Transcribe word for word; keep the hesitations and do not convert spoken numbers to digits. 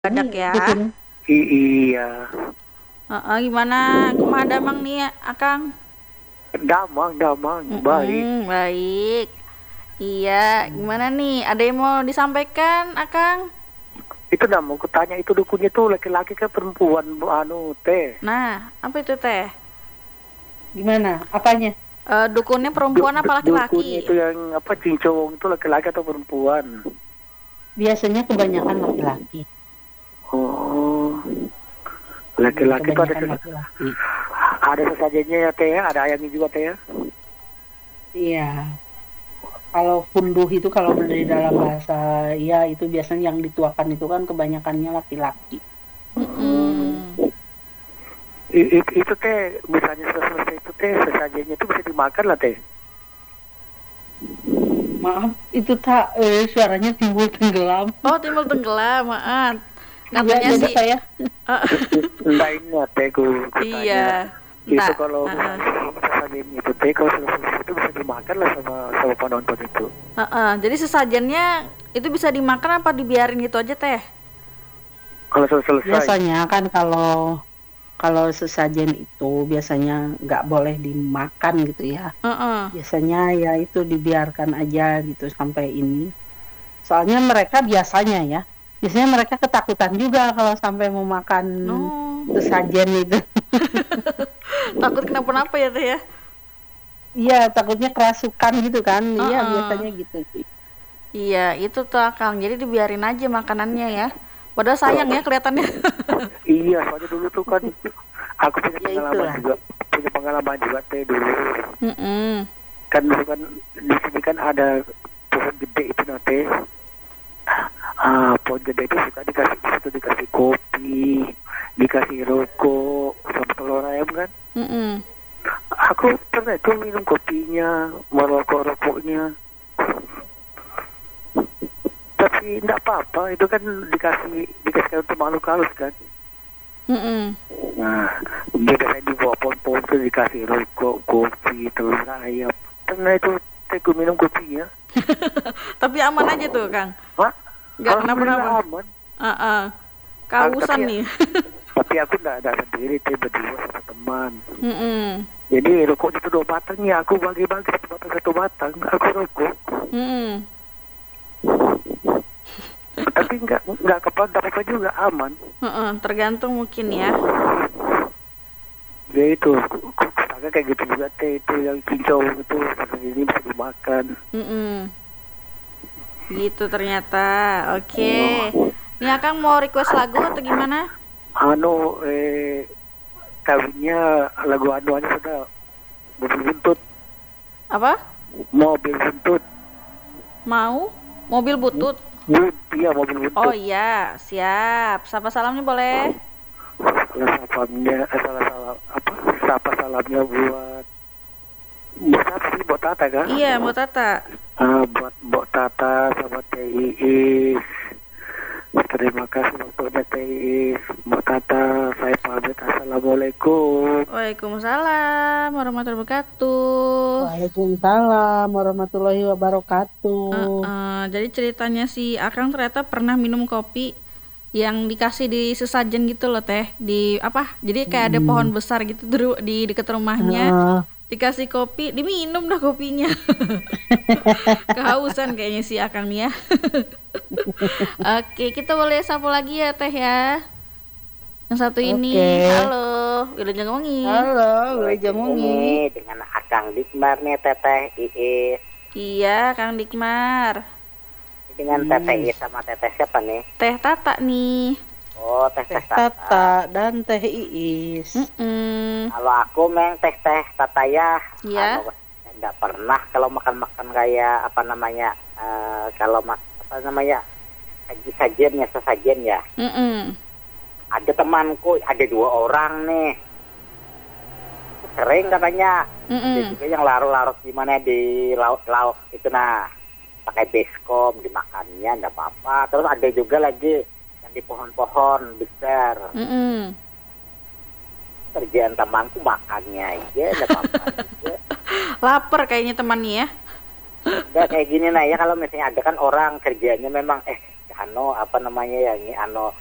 Badak Ini ya. bikin I- iya, Heeh, gimana? Kumaha damang nih, Akang? damang, damang, baik. Mm-mm, baik. Iya, gimana nih? Ada yang mau disampaikan, Akang? Itu dah mau kutanya itu dukunnya tuh laki-laki ke perempuan, Bu, anu teh. Nah, apa itu teh? gimana? Apanya? Eh, dukunnya Du- perempuan apa du- dukunnya laki-laki? itu yang apa cincong itu laki-laki atau perempuan? Biasanya kebanyakan laki-laki. Oh, Hmm, laki-laki itu ada kebanyakan ses- laki-laki. ada sesajennya ya teh, ya? Ada ayamnya juga teh. Ya? Iya. Kalau punduh itu kalau dari dalam bahasa ya itu biasanya yang dituakan itu kan kebanyakannya laki-laki. Mm-mm. I- i- itu teh misalnya sudah selesai itu teh sesajennya itu bisa dimakan lah teh. Maaf, itu tak eh, suaranya timbul tenggelam. Oh, timbul tenggelam, maaf. Iya, Katanya jadi sih, saya eh, Enggak ini ya teh ku kutanya. iya. Itu Entah. kalau Heeh. sesajennya itu teh kalau sudah selesai itu bisa dimakan lah sama sama penonton itu. Heeh, jadi sesajennya itu bisa dimakan apa dibiarin gitu aja teh? Kalau sudah selesai. biasanya kan kalau kalau sesajen itu biasanya nggak boleh dimakan gitu ya. Heeh. Biasanya ya itu dibiarkan aja gitu sampai ini. Soalnya mereka biasanya ya, biasanya mereka ketakutan juga kalau sampai mau makan Oh, sesajen itu. takut kenapa-napa ya teh ya? Iya, takutnya kerasukan gitu kan. Iya, Heeh. biasanya gitu sih. Iya, itu tuh Kang. Jadi dibiarin aja makanannya ya. Padahal sayang ya kelihatannya. Iya, soalnya dulu tuh kan aku punya Ya pengalaman itulah. juga, punya pengalaman juga teh dulu. Mm-mm. Kan dulu kan di sini kan ada pohon gede itu nanti. Ah, pohon gede itu suka dikasih di situ dikasih kopi, dikasih rokok, sama telur ayam kan. Mm-mm. Aku pernah itu minum kopinya, merokok rokoknya. Tapi enggak apa-apa, itu kan dikasih dikasih untuk makhluk halus kan. Mm-mm. Nah, biasanya di bawah pohon-pohon itu dikasih rokok, kopi, telur ayam. Pernah itu aku minum kopinya. Tapi aman aja tuh Kang. Hah? Nggak Alhamdulillah kenapa-napa. aman. Uh-uh. Kausan Tapi- nih. Tapi aku enggak ada sendiri, teh berdua sama teman. Mm-mm. Jadi rokok itu dua batang ya, aku bagi-bagi satu batang satu batang, aku rokok. Mm-mm. Tapi enggak enggak apa-apa juga aman. Uh-uh. Tergantung mungkin ya. Ya itu, kok kayak gitu juga teh itu yang cincau itu ini bisa dimakan. Mm-mm. Gitu ternyata. Oke. Nih Akang mau request lagu atau gimana? Anu eh kawinnya lagu anu aja sudah mobil buntut, Apa? mobil buntut, Mau? Mobil butut. but iya mobil buntut. Oh iya, siap. Sapa salamnya boleh? Salah salamnya, eh, salah salam apa? Sapa salamnya buat buat apa sih buat Tata kan? Iya, mau Tata. Ah, buat Mbok Tata sama Teh Iis. Terima kasih waktunya Teh Iis, Mbok Tata. Saya pamit. Assalamualaikum. Waalaikumsalam warahmatullahi wabarakatuh. Waalaikumsalam warahmatullahi wabarakatuh. Heeh, jadi ceritanya si Akang ternyata pernah minum kopi yang dikasih di sesajen gitu loh teh, di apa? Jadi kayak ada pohon besar gitu dulu di dekat rumahnya. Ah, Dikasih kopi, diminum dah kopinya. Kehausan kayaknya si Akang nih ya. Oke, kita boleh sapa lagi ya teh ya. Yang satu ini, Oke. halo, Wilujeng Wengi. halo, Wilayah Jamungi. Dengan Akang Dikmar nih Teteh Iis. Iya, Kang Dikmar. Dengan Hmm. Teteh Iis sama Teteh siapa nih? Teh Tata nih. Oh Teh Teh Teh Tata. Tata dan Teh Iis. Mm-mm. Kalau aku meng Teh Teh Tata ya. Iya. Anu, Nggak pernah kalau makan-makan kayak apa namanya eh, kalau mas apa namanya saji sajen ya sesajen ya. Mm-mm. Ada temanku ada dua orang nih. Sering katanya. Ada Mm-mm. juga yang larut-larut gimana di lauk-lauk itu nah pakai baskom dimakannya enggak apa-apa. Terus ada juga lagi yang di pohon-pohon besar. Mm-mm. Kerjaan temanku makannya aja enggak apa-apa juga. Lapar kayaknya temannya ya. Udah kayak gini nah ya kalau misalnya ada kan orang kerjanya memang eh ano apa namanya ya ini ano